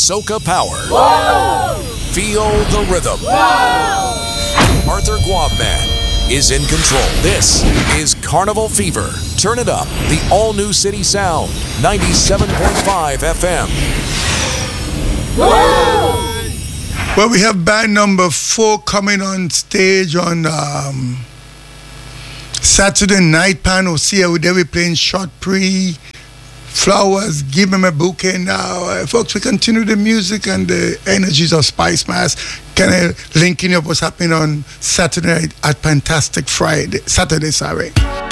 Soca Power. Whoa! Feel the rhythm. Whoa! Arthur Guavman is in control. This is Carnival Fever. Turn it up. The all-new City Sound. 97.5 FM. Whoa! Well, we have band number 4 coming on stage on Saturday night. Panacea. They'll be playing Shot Pre, Flowers, Give Them a Bouquet. Now, folks, we continue the music and the energies of Spice Mass. Kind of linking up what's happening on Saturday night at Fantastic Friday. Saturday, sorry.